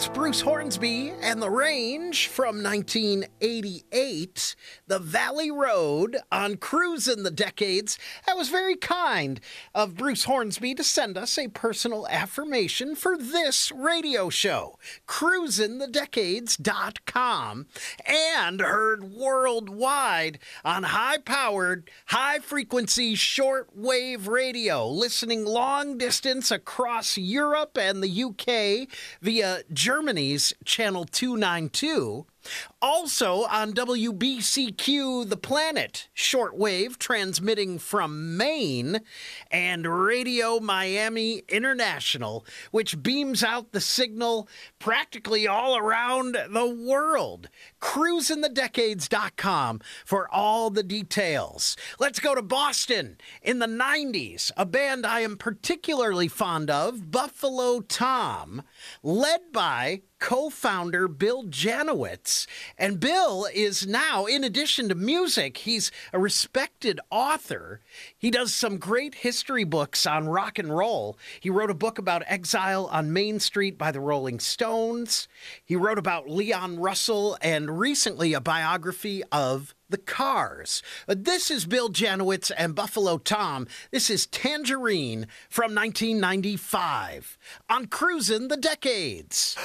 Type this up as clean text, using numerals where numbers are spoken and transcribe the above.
That's Bruce Hornsby and the Range from 1988. The Valley Road on Cruisin' the Decades. That was very kind of Bruce Hornsby to send us a personal affirmation for this radio show. CruisinTheDecades.com, and heard worldwide on high-powered, high-frequency shortwave radio, listening long distance across Europe and the UK via Germany's Channel 292. Also on WBCQ The Planet, shortwave transmitting from Maine, and Radio Miami International, which beams out the signal practically all around the world. CruisinTheDecades.com for all the details. Let's go to Boston. In the 90s, a band I am particularly fond of, Buffalo Tom, led by co-founder Bill Janowitz. And Bill is now, in addition to music, he's a respected author. He does some great history books on rock and roll. He wrote a book about exile on Main Street by the Rolling Stones. He wrote about Leon Russell, and recently a biography of the Cars. This is Bill Janowitz and Buffalo Tom. This is Tangerine from 1995 on Cruisin' the Decades.